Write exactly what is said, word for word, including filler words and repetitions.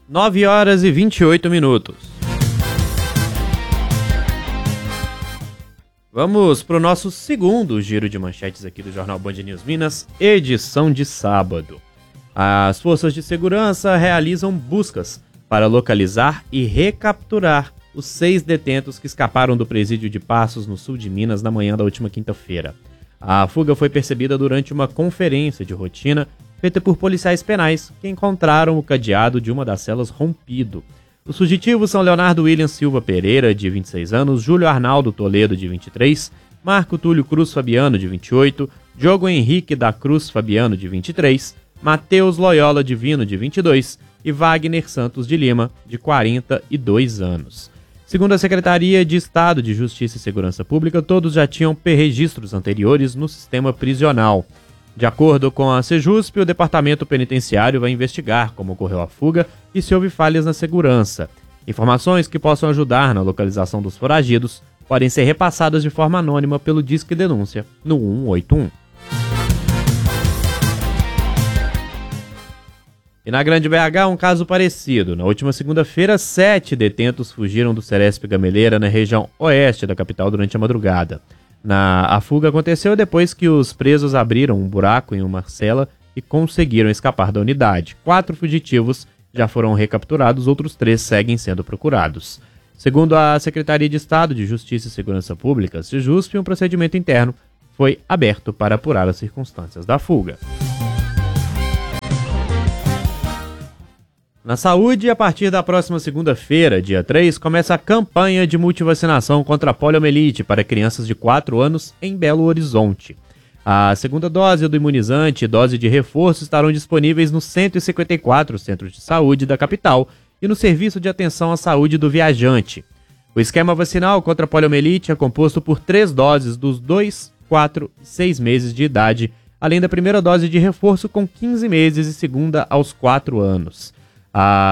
nove horas e vinte e oito minutos. Vamos para o nosso segundo giro de manchetes aqui do Jornal Band News Minas, edição de sábado. As forças de segurança realizam buscas para localizar e recapturar os seis detentos que escaparam do presídio de Passos, no sul de Minas, na manhã da última quinta-feira. A fuga foi percebida durante uma conferência de rotina feita por policiais penais que encontraram o cadeado de uma das celas rompido. Os fugitivos são Leonardo William Silva Pereira, de vinte e seis anos, Júlio Arnaldo Toledo, de vinte e três, Marco Túlio Cruz Fabiano, de vinte e oito, Diogo Henrique da Cruz Fabiano, de vinte e três, Matheus Loyola Divino, de vinte e dois e Wagner Santos de Lima, de quarenta e dois anos. Segundo a Secretaria de Estado de Justiça e Segurança Pública, todos já tinham registros anteriores no sistema prisional. De acordo com a Sejusp, o Departamento Penitenciário vai investigar como ocorreu a fuga e se houve falhas na segurança. Informações que possam ajudar na localização dos foragidos podem ser repassadas de forma anônima pelo Disque Denúncia no um oito um. E na Grande B H, um caso parecido. Na última segunda-feira, sete detentos fugiram do Ceresp Gameleira, na região oeste da capital, durante a madrugada. Na, a fuga aconteceu depois que os presos abriram um buraco em uma cela e conseguiram escapar da unidade. Quatro fugitivos já foram recapturados, outros três seguem sendo procurados. Segundo a Secretaria de Estado de Justiça e Segurança Pública, Sejusp, um procedimento interno foi aberto para apurar as circunstâncias da fuga. Na saúde, a partir da próxima segunda-feira, dia três, começa a campanha de multivacinação contra a poliomielite para crianças de quatro anos em Belo Horizonte. A segunda dose do imunizante e dose de reforço estarão disponíveis nos cento e cinquenta e quatro centros de saúde da capital e no Serviço de Atenção à Saúde do Viajante. O esquema vacinal contra a poliomielite é composto por três doses dos dois, quatro e seis meses de idade, além da primeira dose de reforço com quinze meses e segunda aos quatro anos. A